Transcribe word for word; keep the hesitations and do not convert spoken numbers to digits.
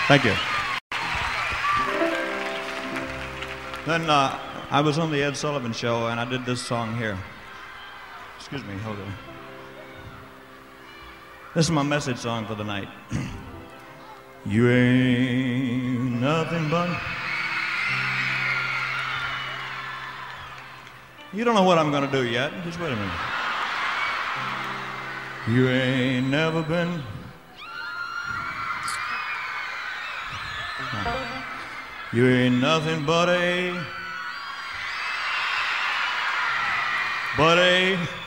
Thank you. Then uh, I was on the Ed Sullivan Show, and I did this song here. Excuse me, hold on. This is my message song for the night. You ain't nothing but... You don't know what I'm gonna do yet. Just wait a minute. You ain't never been... You ain't nothing but a... But a...